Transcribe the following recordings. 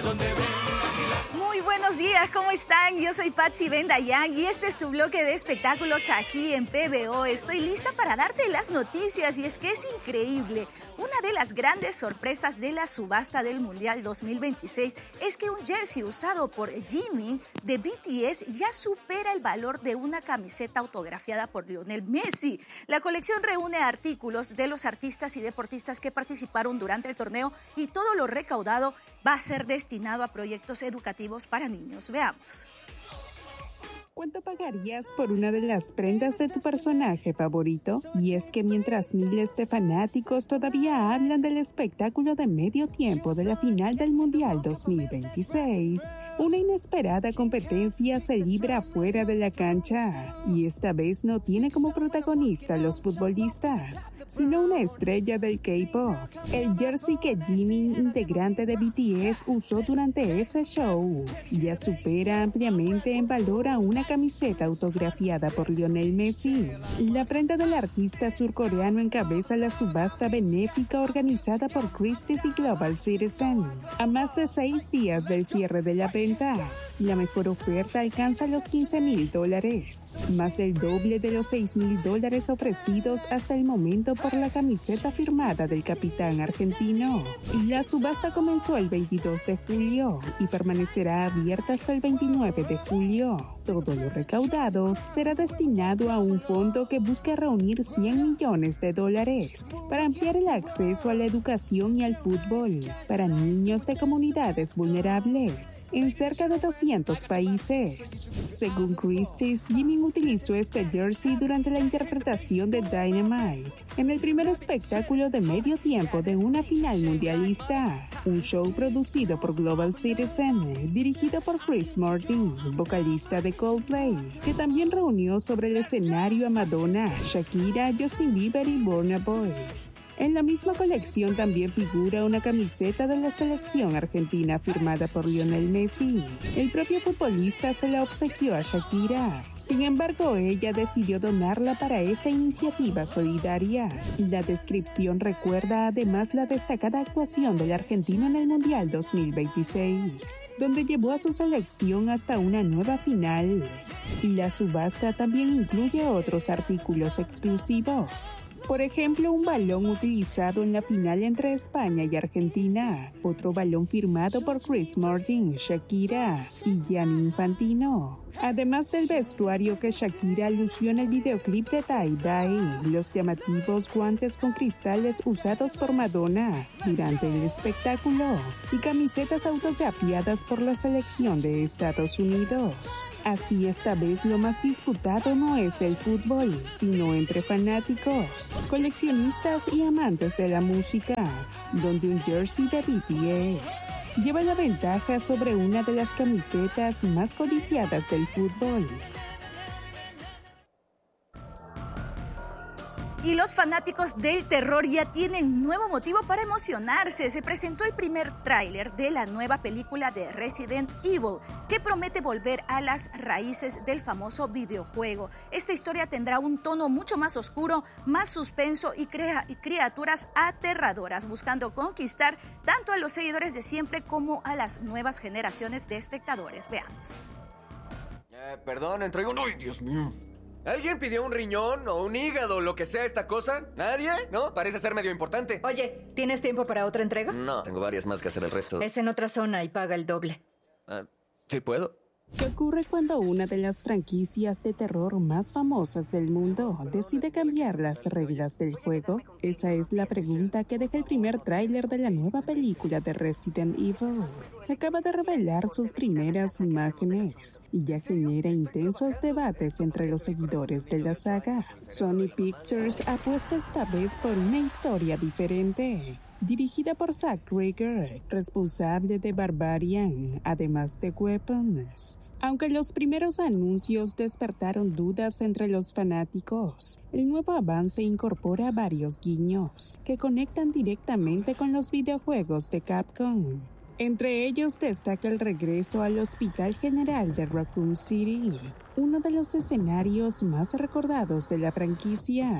Muy buenos días, ¿cómo están? Yo soy Patsy Bendayán y este es tu bloque de espectáculos aquí en PBO. Estoy lista para darte las noticias y es que es increíble. Una de las grandes sorpresas de la subasta del Mundial 2026 es que un jersey usado por Jimin de BTS ya supera el valor de una camiseta autografiada por Lionel Messi. La colección reúne artículos de los artistas y deportistas que participaron durante el torneo y todo lo recaudado va a ser destinado a proyectos educativos para niños. Veamos. ¿Cuánto pagarías por una de las prendas de tu personaje favorito? Y es que mientras miles de fanáticos todavía hablan del espectáculo de medio tiempo de la final del Mundial 2026, una inesperada competencia se libra fuera de la cancha. Y esta vez no tiene como protagonista a los futbolistas, sino una estrella del K-pop. El jersey que Jimin, integrante de BTS, usó durante ese show ya supera ampliamente en valor a una camiseta autografiada por Lionel Messi. La prenda del artista surcoreano encabeza la subasta benéfica organizada por Christie's y Global Citizen. A más de 6 días del cierre de la venta, la mejor oferta alcanza los $15,000, más del doble de los $6,000 ofrecidos hasta el momento por la camiseta firmada del capitán argentino. La subasta comenzó el 22 de julio y permanecerá abierta hasta el 29 de julio. Todo lo recaudado será destinado a un fondo que busca reunir $100 millones para ampliar el acceso a la educación y al fútbol para niños de comunidades vulnerables en cerca de 200 países. Según Christie's, Jimin utilizó este jersey durante la interpretación de Dynamite en el primer espectáculo de medio tiempo de una final mundialista, un show producido por Global Citizen, dirigido por Chris Martin, vocalista de Coldplay, que también reunió sobre el escenario a Madonna, Shakira, Justin Bieber y Burna Boy. En la misma colección también figura una camiseta de la selección argentina firmada por Lionel Messi. El propio futbolista se la obsequió a Shakira. Sin embargo, ella decidió donarla para esta iniciativa solidaria. La descripción recuerda además la destacada actuación del argentino en el Mundial 2026, donde llevó a su selección hasta una nueva final. La subasta también incluye otros artículos exclusivos. Por ejemplo, un balón utilizado en la final entre España y Argentina, otro balón firmado por Chris Martin, Shakira y Gianni Infantino. Además del vestuario que Shakira lució en el videoclip de Tie Dye, los llamativos guantes con cristales usados por Madonna durante el espectáculo y camisetas autografiadas por la selección de Estados Unidos. Así, esta vez lo más disputado no es el fútbol, sino entre fanáticos, coleccionistas y amantes de la música, donde un jersey de BTS lleva la ventaja sobre una de las camisetas más codiciadas del fútbol. Y los fanáticos del terror ya tienen nuevo motivo para emocionarse. Se presentó el primer tráiler de la nueva película de Resident Evil, que promete volver a las raíces del famoso videojuego. Esta historia tendrá un tono mucho más oscuro, más suspenso y criaturas aterradoras, buscando conquistar tanto a los seguidores de siempre como a las nuevas generaciones de espectadores. Veamos. Perdón, entrego un... ¡Ay, Dios mío! ¿Alguien pidió un riñón o un hígado o lo que sea esta cosa? ¿Nadie? ¿No? Parece ser medio importante. Oye, ¿tienes tiempo para otra entrega? No, tengo varias más que hacer el resto. Es en otra zona y paga el doble. ¿Sí puedo? ¿Qué ocurre cuando una de las franquicias de terror más famosas del mundo decide cambiar las reglas del juego? Esa es la pregunta que deja el primer tráiler de la nueva película de Resident Evil, que acaba de revelar sus primeras imágenes y ya genera intensos debates entre los seguidores de la saga. Sony Pictures apuesta esta vez por una historia diferente, dirigida por Zack Ryder, responsable de Barbarian, además de Weapons. Aunque los primeros anuncios despertaron dudas entre los fanáticos, el nuevo avance incorpora varios guiños que conectan directamente con los videojuegos de Capcom. Entre ellos destaca el regreso al Hospital General de Raccoon City, uno de los escenarios más recordados de la franquicia.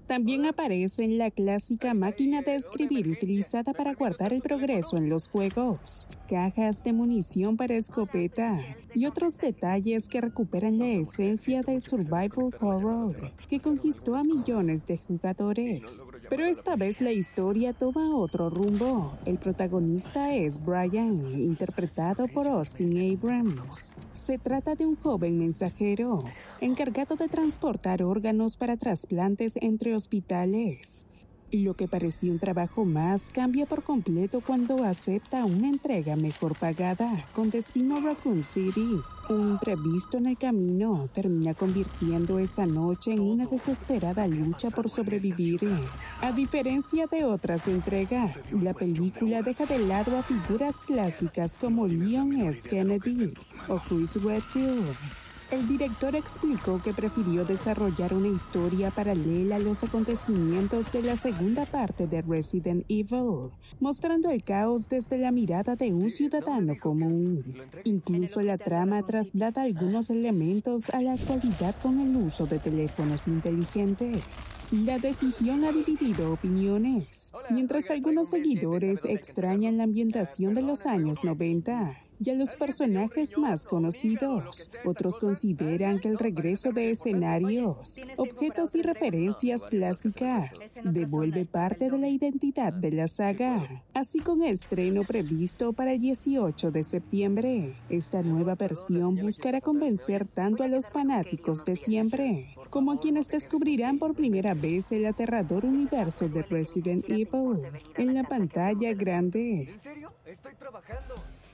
También aparece en la clásica máquina de escribir utilizada para guardar el progreso en los juegos, cajas de munición para escopeta y otros detalles que recuperan la esencia del survival horror que conquistó a millones de jugadores. Pero esta vez la historia toma otro rumbo. El protagonista es Brian, interpretado por Austin Abrams. Se trata de un joven mensajero encargado de transportar órganos para trasplantes entre hospitales. Lo que parecía un trabajo más cambia por completo cuando acepta una entrega mejor pagada con destino a Raccoon City. Un imprevisto en el camino termina convirtiendo esa noche en una desesperada lucha por sobrevivir. A diferencia de otras entregas, la película deja de lado a figuras clásicas como Leon S. Kennedy o Chris Redfield. El director explicó que prefirió desarrollar una historia paralela a los acontecimientos de la segunda parte de Resident Evil, mostrando el caos desde la mirada de un ciudadano común. Incluso la trama traslada algunos elementos a la actualidad con el uso de teléfonos inteligentes. La decisión ha dividido opiniones. Mientras algunos seguidores extrañan la ambientación de los años 90 y a los personajes más conocidos, otros consideran que el regreso de escenarios, objetos y referencias clásicas devuelve parte de la identidad de la saga. Así, con el estreno previsto para el 18 de septiembre, esta nueva versión buscará convencer tanto a los fanáticos de siempre como a quienes descubrirán por primera vez el aterrador universo de Resident Evil en la pantalla grande. ¿En serio? Estoy trabajando.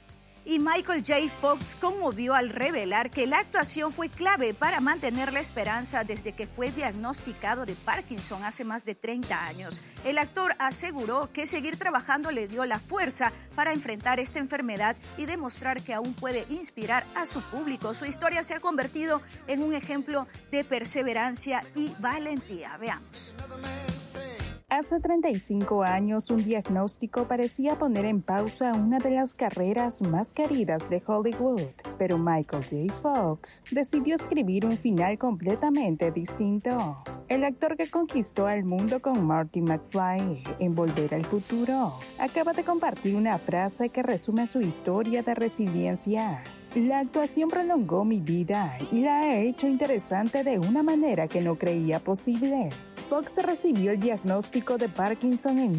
Y Michael J. Fox conmovió al revelar que la actuación fue clave para mantener la esperanza desde que fue diagnosticado de Parkinson hace más de 30 años. El actor aseguró que seguir trabajando le dio la fuerza para enfrentar esta enfermedad y demostrar que aún puede inspirar a su público. Su historia se ha convertido en un ejemplo de perseverancia y valentía. Veamos. Hace 35 años, un diagnóstico parecía poner en pausa una de las carreras más queridas de Hollywood, pero Michael J. Fox decidió escribir un final completamente distinto. El actor que conquistó al mundo con Marty McFly en Volver al Futuro acaba de compartir una frase que resume su historia de resiliencia. La actuación prolongó mi vida y la ha hecho interesante de una manera que no creía posible. Fox recibió el diagnóstico de Parkinson en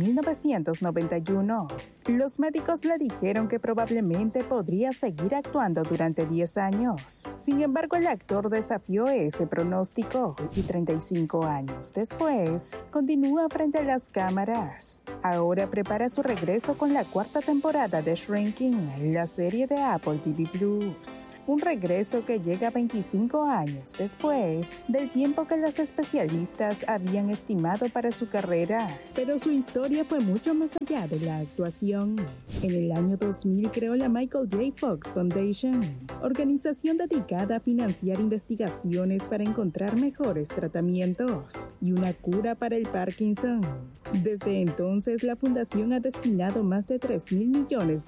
1991. Los médicos le dijeron que probablemente podría seguir actuando durante 10 años. Sin embargo, el actor desafió ese pronóstico y 35 años después, continúa frente a las cámaras. Ahora prepara su regreso con la 4ª temporada de Shrinking, la serie de Apple TV Plus. Un regreso que llega 25 años después del tiempo que los especialistas habían estimado para su carrera. Pero su historia fue mucho más allá de la actuación. En el año 2000 creó la Michael J. Fox Foundation, organización dedicada a financiar investigaciones para encontrar mejores tratamientos y una cura para el Parkinson. Desde entonces, la fundación ha destinado más de $3,000 millones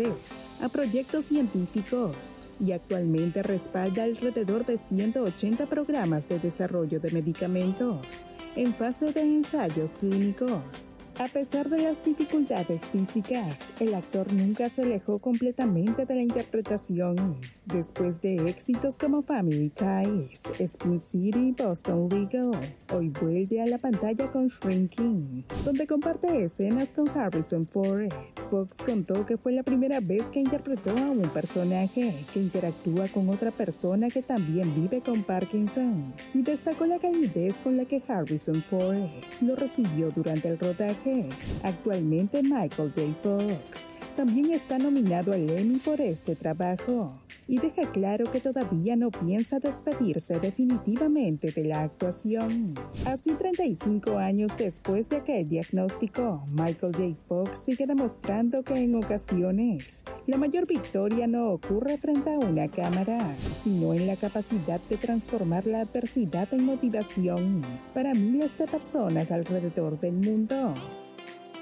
a proyectos científicos y actualmente respalda alrededor de 180 programas de desarrollo de medicamentos en fase de ensayos clínicos. A pesar de las dificultades físicas, el actor nunca se alejó completamente de la interpretación. Después de éxitos como Family Ties, Spin City y Boston Legal, hoy vuelve a la pantalla con Shrinking, donde comparte escenas con Harrison Ford. Fox contó que fue la primera vez que interpretó a un personaje que interactúa con otra persona que también vive con Parkinson, y destacó la calidez con la que Harrison Ford lo recibió durante el rodaje. Actualmente, Michael J. Fox también está nominado al Emmy por este trabajo y deja claro que todavía no piensa despedirse definitivamente de la actuación. Así, 35 años después de aquel diagnóstico, Michael J. Fox sigue demostrando que en ocasiones la mayor victoria no ocurre frente a una cámara, sino en la capacidad de transformar la adversidad en motivación para miles de personas alrededor del mundo.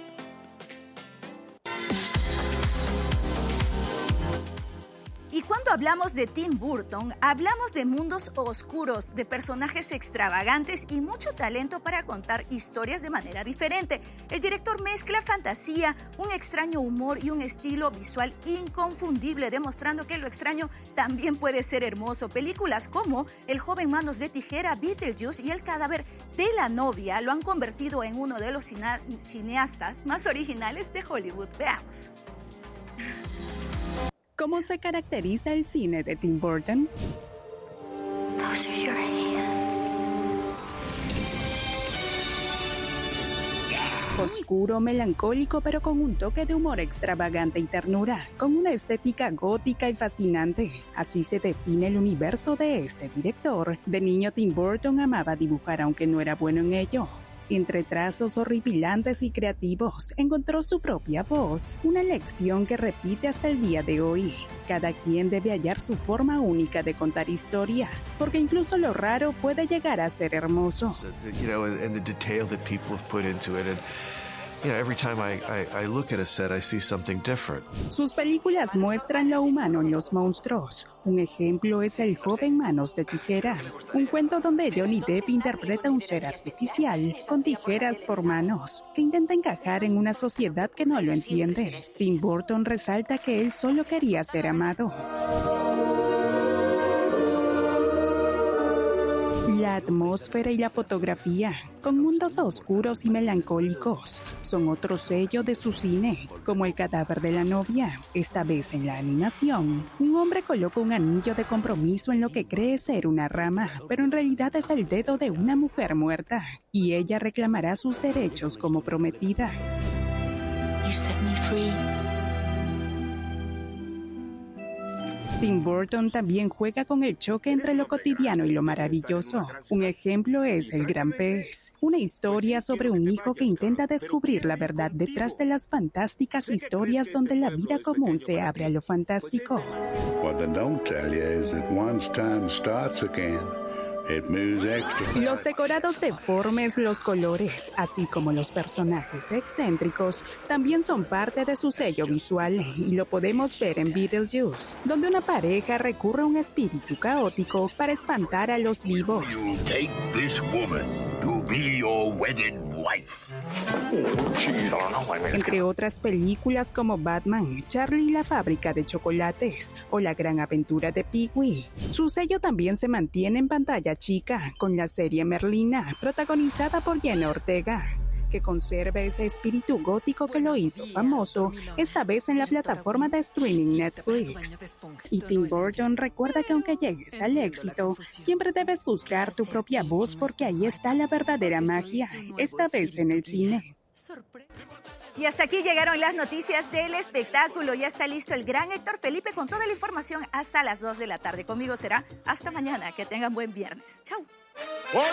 Y cuando hablamos de Tim Burton, hablamos de mundos oscuros, de personajes extravagantes y mucho talento para contar historias de manera diferente. El director mezcla fantasía, un extraño humor y un estilo visual inconfundible, demostrando que lo extraño también puede ser hermoso. Películas como El joven manos de tijera, Beetlejuice y El cadáver de la novia lo han convertido en uno de los cineastas más originales de Hollywood. Veamos. ¿Cómo se caracteriza el cine de Tim Burton? Those are your hands. Oscuro, melancólico, pero con un toque de humor extravagante y ternura, con una estética gótica y fascinante. Así se define el universo de este director. De niño, Tim Burton amaba dibujar, aunque no era bueno en ello. Entre trazos horripilantes y creativos, encontró su propia voz, una lección que repite hasta el día de hoy. Cada quien debe hallar su forma única de contar historias, porque incluso lo raro puede llegar a ser hermoso. And the detail that people have put into it, and every time I look at a set, I see something different. Sus películas muestran lo humano en los monstruos. Un ejemplo es El joven manos de tijera, un cuento donde Johnny Depp interpreta un ser artificial con tijeras por manos que intenta encajar en una sociedad que no lo entiende. Tim Burton resalta que él solo quería ser amado. La atmósfera y la fotografía, con mundos oscuros y melancólicos, son otro sello de su cine, como El cadáver de la novia. Esta vez en la animación, un hombre coloca un anillo de compromiso en lo que cree ser una rama, pero en realidad es el dedo de una mujer muerta, y ella reclamará sus derechos como prometida. You set me free. Tim Burton también juega con el choque entre lo cotidiano y lo maravilloso. Un ejemplo es El gran pez, una historia sobre un hijo que intenta descubrir la verdad detrás de las fantásticas historias donde la vida común se abre a lo fantástico. What they don't tell you is that once time starts again, it moves extra. Los decorados deformes, los colores, así como los personajes excéntricos, también son parte de su sello visual y lo podemos ver en Beetlejuice, donde una pareja recurre a un espíritu caótico para espantar a los vivos. You take this woman to be your wedded wife. Entre otras películas como Batman, Charlie y la fábrica de chocolates o La gran aventura de Pee-wee. Su sello también se mantiene en pantalla chica con la serie Merlina, protagonizada por Jenna Ortega, que conserva ese espíritu gótico que lo hizo famoso, esta vez en la plataforma de streaming Netflix. Y Tim Burton recuerda que aunque llegues al éxito, siempre debes buscar tu propia voz porque ahí está la verdadera magia, esta vez en el cine. Y hasta aquí llegaron las noticias del espectáculo. Ya está listo el gran Héctor Felipe con toda la información hasta las 2 de la tarde. Conmigo será hasta mañana. Que tengan buen viernes. Chau.